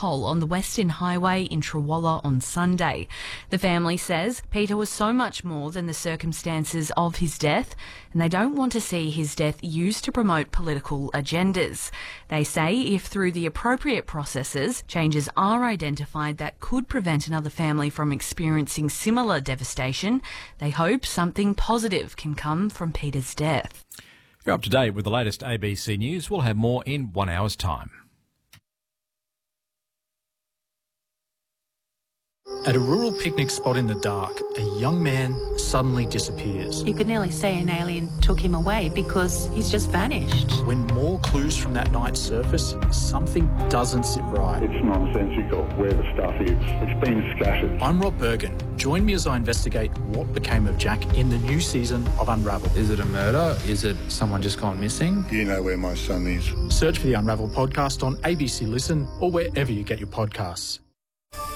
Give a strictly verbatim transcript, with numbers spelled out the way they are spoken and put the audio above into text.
hole on the Western Highway in Trawalla on Sunday. The family says Peter was so much more than the circumstances of his death, and they don't want to see his death used to promote political agendas. They say if through the appropriate processes, changes are identified that could prevent another family from experiencing similar devastation, they hope something positive can come from Peter's death. You're up to date with the latest A B C News. We'll have more in one hour's time. At a rural picnic spot in the dark, a young man suddenly disappears. You could nearly say an alien took him away because he's just vanished. When more clues from that night surface, something doesn't sit right. It's nonsensical where the stuff is. It's been scattered. I'm Rob Bergen. Join me as I investigate what became of Jack in the new season of Unravel. Is it a murder? Is it someone just gone missing? Do you know where my son is? Search for the Unravel podcast on A B C Listen or wherever you get your podcasts.